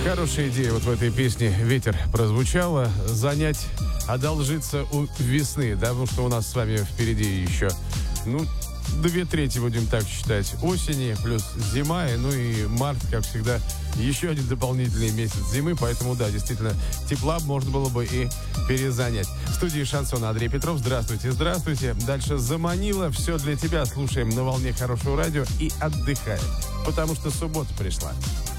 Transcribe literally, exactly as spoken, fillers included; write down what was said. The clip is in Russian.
Хорошая идея вот в этой песне «Ветер» прозвучала. Занять, одолжиться у весны, да, потому что у нас с вами впереди еще, ну, две трети, будем так считать, осени, плюс зима, и, ну и март, как всегда, еще один дополнительный месяц зимы, поэтому, да, действительно, тепла можно было бы и перезанять. В студии «Шансон» Андрей Петров. Здравствуйте, здравствуйте. Дальше «Заманила». Все для тебя. Слушаем на волне хорошего радио и отдыхаем, потому что суббота пришла.